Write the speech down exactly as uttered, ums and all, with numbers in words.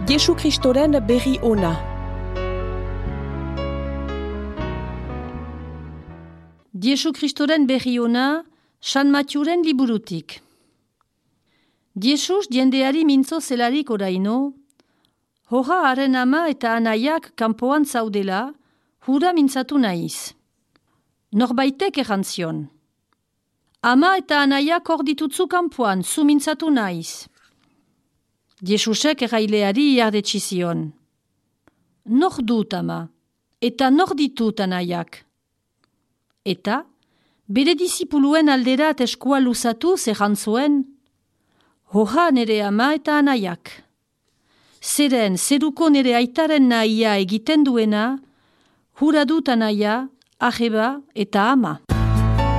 Jesu Kristoren berri ona. Jesu Kristoren berri ona, San Matiuren liburutik. Jesus jendeari mintzo zelarik oraino, horra haren ama eta anaiak kanpoan zaudela, hura mintzatu naiz. Norbaitek errantzion. Ama eta anaiak hor ditutzu kanpoan, zu mintzatu naiz. Jesusek erraileari iardetsi zion. Nor dut ama, eta nor ditut anaiak. Eta, bere disipuluen alderat eskua luzatu zerrantzuen, horra nere ama eta anaiak. Zeren, zeruko nere aitaren nahia egiten duena, hura dut anaia, arreba eta ama.